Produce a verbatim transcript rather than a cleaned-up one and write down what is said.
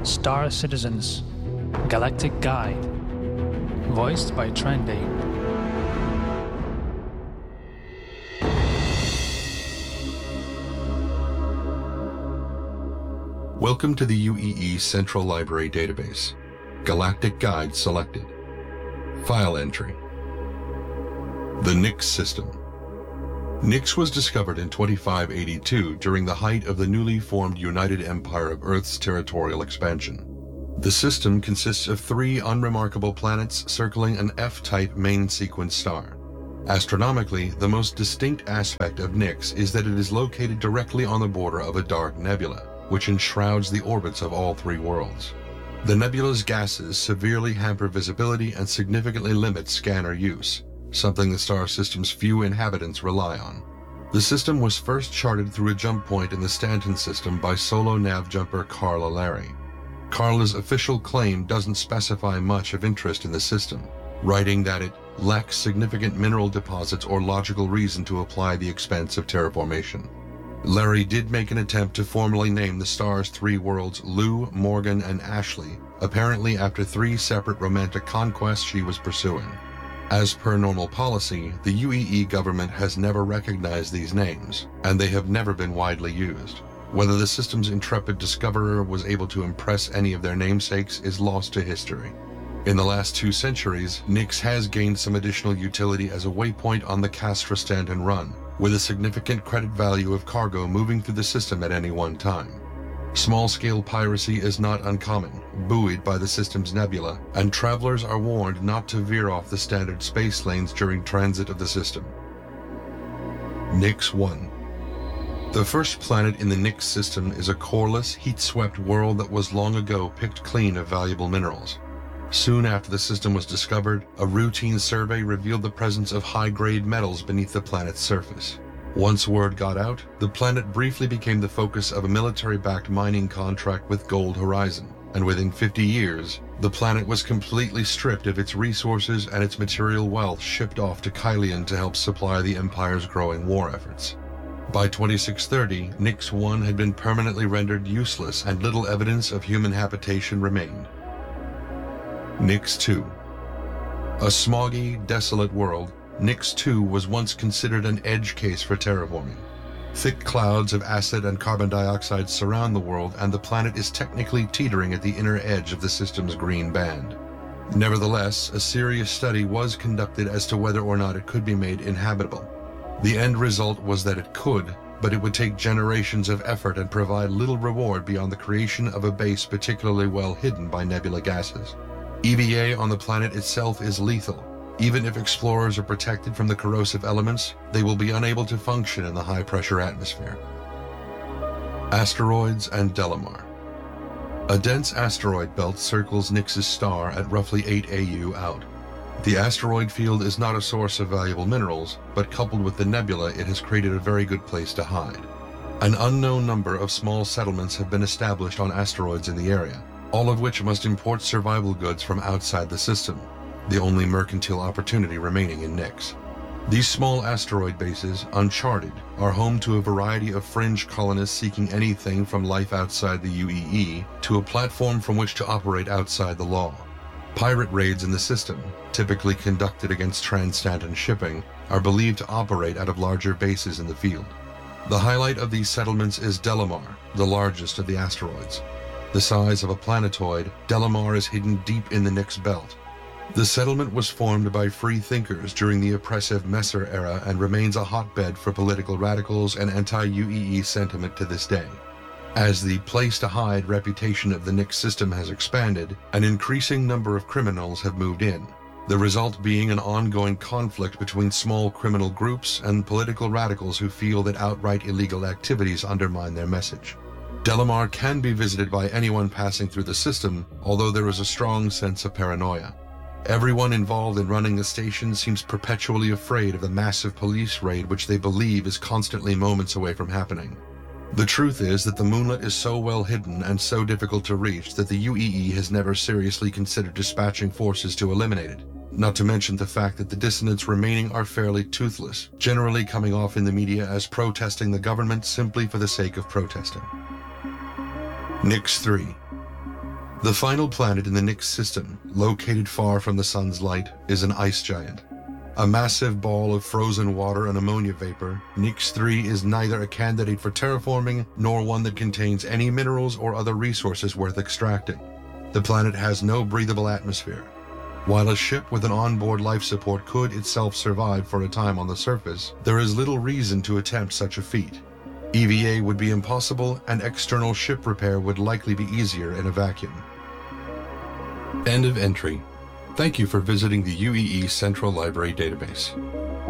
Star Citizens Galactic Guide, voiced by Trendy. Welcome to the U E E Central Library Database. Galactic Guide selected. File entry. The Nix System. Nix was discovered in twenty-five eighty-two during the height of the newly formed United Empire of Earth's territorial expansion. The system consists of three unremarkable planets circling an F-type main sequence star. Astronomically, the most distinct aspect of Nix is that it is located directly on the border of a dark nebula, which enshrouds the orbits of all three worlds. The nebula's gases severely hamper visibility and significantly limit scanner use, something the star system's few inhabitants rely on. The system was first charted through a jump point in the Stanton system by solo nav jumper Carla Larry. Carla's official claim doesn't specify much of interest in the system, writing that it lacks significant mineral deposits or logical reason to apply the expense of terraformation. Larry did make an attempt to formally name the star's three worlds Lou, Morgan, and Ashley, apparently after three separate romantic conquests she was pursuing. As per normal policy, the U E E government has never recognized these names, and they have never been widely used. Whether the system's intrepid discoverer was able to impress any of their namesakes is lost to history. In the last two centuries, Nix has gained some additional utility as a waypoint on the Castra-Stanton run, with a significant credit value of cargo moving through the system at any one time. Small-scale piracy is not uncommon, buoyed by the system's nebula, and travelers are warned not to veer off the standard space lanes during transit of the system. Nix one. The first planet in the Nix system is a coreless, heat-swept world that was long ago picked clean of valuable minerals. Soon after the system was discovered, a routine survey revealed the presence of high-grade metals beneath the planet's surface. Once word got out, the planet briefly became the focus of a military-backed mining contract with Gold Horizon, and within fifty years, the planet was completely stripped of its resources and its material wealth shipped off to Kylian to help supply the Empire's growing war efforts. By twenty-six thirty, Nix one had been permanently rendered useless and little evidence of human habitation remained. Nix two. A smoggy, desolate world, Nix two was once considered an edge case for terraforming. Thick clouds of acid and carbon dioxide surround the world, and the planet is technically teetering at the inner edge of the system's green band. Nevertheless, a serious study was conducted as to whether or not it could be made inhabitable. The end result was that it could, but it would take generations of effort and provide little reward beyond the creation of a base particularly well hidden by nebula gases. E V A on the planet itself is lethal. Even if explorers are protected from the corrosive elements, they will be unable to function in the high-pressure atmosphere. Asteroids and Delamar. A dense asteroid belt circles Nix's star at roughly eight A U out. The asteroid field is not a source of valuable minerals, but coupled with the nebula, it has created a very good place to hide. An unknown number of small settlements have been established on asteroids in the area, all of which must import survival goods from outside the system, the only mercantile opportunity remaining in Nix. These small asteroid bases, uncharted, are home to a variety of fringe colonists seeking anything from life outside the U E E to a platform from which to operate outside the law. Pirate raids in the system, typically conducted against trans-Stanton shipping, are believed to operate out of larger bases in the field. The highlight of these settlements is Delamar, the largest of the asteroids. The size of a planetoid, Delamar is hidden deep in the Nix belt. The settlement was formed by free thinkers during the oppressive Messer era and remains a hotbed for political radicals and anti-U E E sentiment to this day. As the place-to-hide reputation of the Nix system has expanded, an increasing number of criminals have moved in, the result being an ongoing conflict between small criminal groups and political radicals who feel that outright illegal activities undermine their message. Delamar can be visited by anyone passing through the system, although there is a strong sense of paranoia. Everyone involved in running the station seems perpetually afraid of the massive police raid which they believe is constantly moments away from happening. The truth is that the moonlet is so well hidden and so difficult to reach that the U E E has never seriously considered dispatching forces to eliminate it, not to mention the fact that the dissidents remaining are fairly toothless, generally coming off in the media as protesting the government simply for the sake of protesting. Nix three. The final planet in the Nix system, located far from the sun's light, is an ice giant. A massive ball of frozen water and ammonia vapor, Nix three is neither a candidate for terraforming nor one that contains any minerals or other resources worth extracting. The planet has no breathable atmosphere. While a ship with an onboard life support could itself survive for a time on the surface, there is little reason to attempt such a feat. E V A would be impossible, and external ship repair would likely be easier in a vacuum. End of entry. Thank you for visiting the U E E Central Library database.